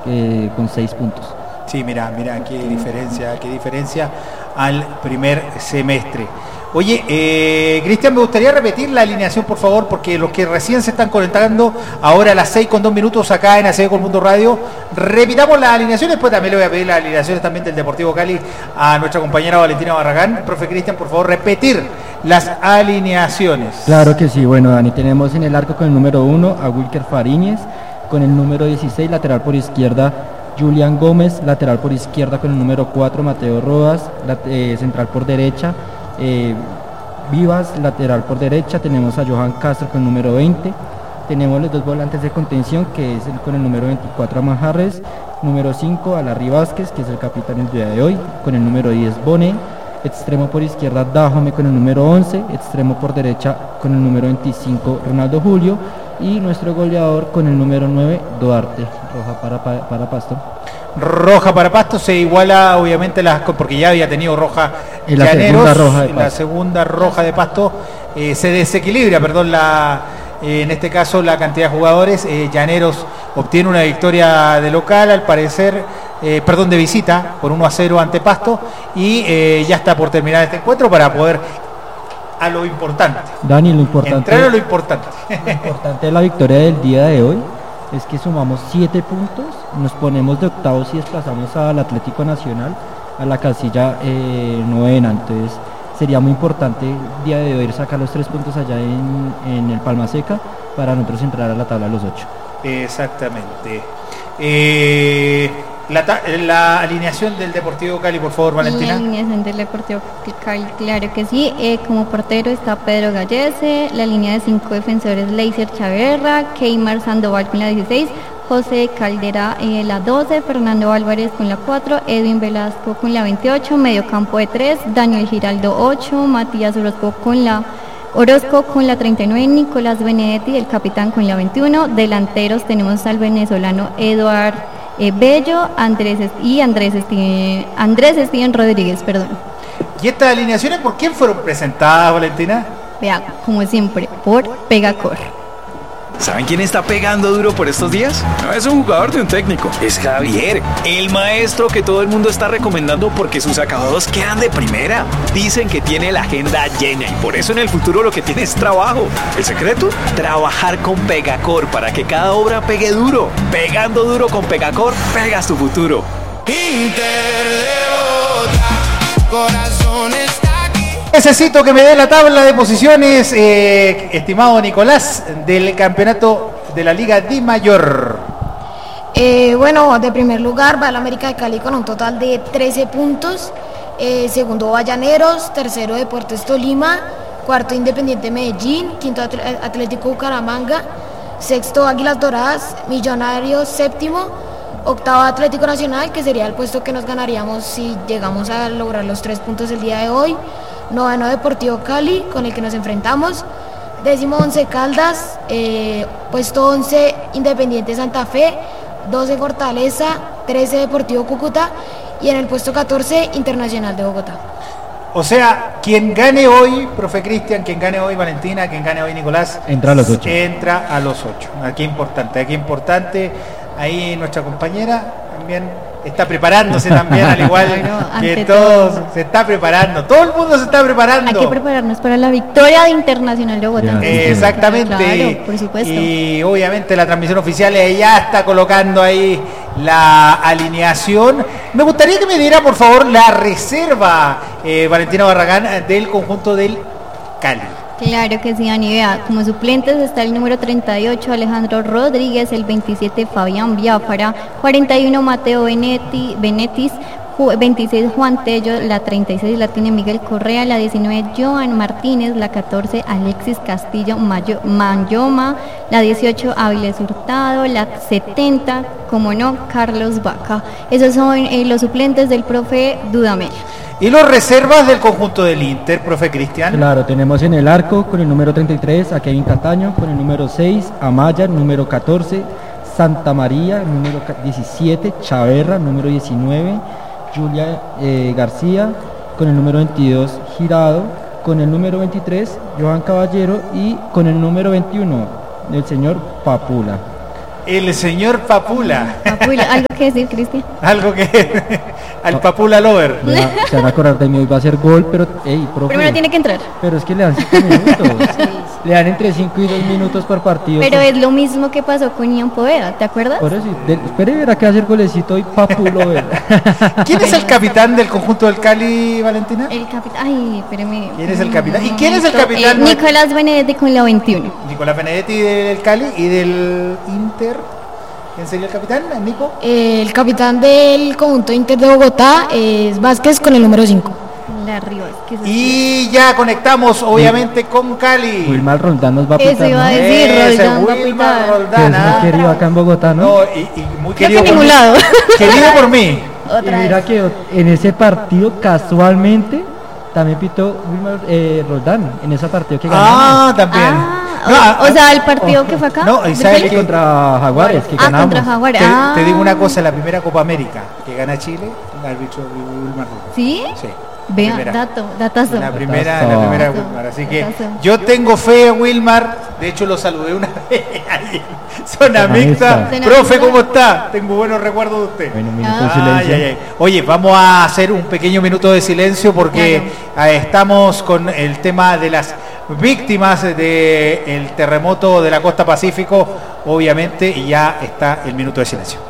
con 6 puntos. Sí, mira, qué diferencia al primer semestre. Oye, Cristian, me gustaría repetir la alineación, por favor, porque los que recién se están conectando, ahora a las 6:02 acá en ACB con Mundo Radio, repitamos las alineaciones, pues también le voy a pedir las alineaciones también del Deportivo Cali a nuestra compañera Valentina Barragán. Profe Cristian, por favor, repetir las alineaciones. Claro que sí, bueno, Dani, tenemos en el arco con el número 1 a Wilker Fariñez, con el número 16, lateral por izquierda, Julián Gómez, lateral por izquierda con el número 4, Mateo Rodas, central por derecha, Vivas, lateral por derecha, tenemos a Johan Castro con el número 20, tenemos los dos volantes de contención, que es con el número 24, Aman Harris, número 5, a Larry Vázquez, que es el capitán el día de hoy, con el número 10, Bonet, extremo por izquierda, Dajome con el número 11, extremo por derecha con el número 25, Ronaldo Julio, y nuestro goleador con el número 9, Duarte. Roja para Pasto. Roja para Pasto, se iguala obviamente porque ya había tenido roja en la segunda roja de Pasto, se desequilibra, en este caso la cantidad de jugadores. Llaneros obtiene una victoria de local, al parecer, de visita, por 1-0 ante Pasto, y ya está por terminar este encuentro para poder a lo importante. Dani, entrar a lo importante. Lo importante de la victoria del día de hoy es que sumamos 7 puntos, nos ponemos de octavos y desplazamos al Atlético Nacional a la casilla 9ª. Entonces sería muy importante el día de hoy sacar los 3 puntos allá en el Palma Seca para nosotros entrar a la tabla de los 8. Exactamente. La alineación del Deportivo Cali, por favor, Valentina. La alineación del Deportivo Cali, claro que sí. Como portero está Pedro Gallese, la línea de 5 defensores, Leiser Chaverra, Keymar Sandoval con la 16, José Caldera la 12, Fernando Álvarez con la 4, Edwin Velasco con la 28, mediocampo de 3, Daniel Giraldo 8, Matías Orozco con la 39, Nicolás Benedetti, el capitán, con la 21. Delanteros tenemos al venezolano Eduard Bello, Andrés Steven Rodríguez, perdón. ¿Y estas alineaciones por quién fueron presentadas, Valentina? Vea, como siempre, por Pegacor. ¿Saben quién está pegando duro por estos días? No es un jugador de un técnico, es Javier, el maestro que todo el mundo está recomendando porque sus acabados quedan de primera. Dicen que tiene la agenda llena y por eso en el futuro lo que tiene es trabajo. ¿El secreto? Trabajar con Pegacor para que cada obra pegue duro. Pegando duro con Pegacor, pegas tu futuro. Inter de Bogotá, corazones. Necesito que me dé la tabla de posiciones, estimado Nicolás, del campeonato de la Liga Di Mayor. De primer lugar va el América de Cali con un total de 13 puntos. Segundo va Llaneros, tercero Deportes Tolima, cuarto Independiente Medellín, quinto Atlético Bucaramanga, sexto Águilas Doradas, Millonarios séptimo, octavo Atlético Nacional, que sería el puesto que nos ganaríamos si llegamos a lograr los 3 puntos el día de hoy. Noveno Deportivo Cali, con el que nos enfrentamos. Décimo 11 Caldas, puesto 11 Independiente Santa Fe, 12 Fortaleza, 13 Deportivo Cúcuta y en el puesto 14 Internacional de Bogotá. O sea, quien gane hoy, profe Cristian, quien gane hoy Valentina, quien gane hoy Nicolás, entra a los 8. Entra a los 8. Aquí importante. Ahí nuestra compañera también está preparándose también, al igual que todos, se está preparando, todo el mundo se está preparando. Hay que prepararnos para la victoria de Internacional de Bogotá. Exactamente. Claro, por supuesto. Y obviamente la transmisión oficial ya está colocando ahí la alineación. Me gustaría que me diera, por favor, la reserva, Valentina Barragán, del conjunto del Cali. Claro que sí, Dani. Vea, como suplentes está el número 38 Alejandro Rodríguez, el 27 Fabián Biafara, 41 Mateo Benetis, 26 Juan Tello, la 36 la tiene Miguel Correa, la 19 Joan Martínez, la 14 Alexis Castillo Manyoma, la 18 Áviles Hurtado, la 70, como no, Carlos Vaca. Esos son los suplentes del profe Dudamel. ¿Y los reservas del conjunto del Inter, profe Cristian? Claro, tenemos en el arco con el número 33 a Kevin Cataño, con el número 6 Amaya, número 14 Santa María, número 17 Chaverra, número 19 Julia García, con el número 22 Girado, con el número 23 Johan Caballero y con el número 21 el señor Papula. el señor Papula. Papula, ¿algo que decir, Cristian? Algo que al Papula Lover. Se van a acordar de mí, hoy va a ser gol, pero profe, Primero tiene que entrar. pero es que le dan 5 minutos. Le dan entre 5 y 2 minutos por partido. Pero es lo mismo que pasó con Ian Poveda, ¿te acuerdas? Por eso, espere, verá que va a hacer golecito y Papulo, ver. ¿Quién es el capitán del conjunto del Cali, Valentina? El capitán, ay, espérame. ¿Quién es el capitán? ¿Y quién es el capitán? Nicolás Benedetti con la 21. Nicolás Benedetti del Cali y del Inter. ¿Quién sería el capitán, Nico? El capitán del conjunto Inter de Bogotá es Vázquez con el número 5. La Rivas. Que es Y ya conectamos, obviamente, con Cali. Wilmar Roldán nos va a Eso pitar, iba a ¿no? decir. Ese Roldán va a Wilmar pitar. Roldán, Que es muy querido acá en Bogotá, ¿no? No, y muy Creo querido que por en mí. ningún lado. Querido por mí. Y Otra mira vez. que en ese partido, casualmente, también pitó Wilmar Roldán, en ese partido que ganamos. Ah, también. O sea, el partido que fue acá. No, ¿de Isabel, Cali? Sí, contra Jaguares, que ganamos. contra Jaguares. Te digo una cosa, la primera Copa América que gana Chile, el árbitro Wilmar Roldán. ¿Sí? Sí. Vea, Primera. datazo. La primera Datazo. Wilmar, así que Datazo. yo tengo fe en Wilmar, de hecho lo saludé una vez ahí en Zona Mixta. Zona Profe, Mixta. ¿cómo está? Tengo buenos recuerdos de usted. Bueno, un minuto de Ah. silencio. Ay, ay, ay. Oye, vamos a hacer un pequeño minuto de silencio porque estamos con el tema de las víctimas del terremoto de la costa Pacífico, obviamente, y ya está el minuto de silencio.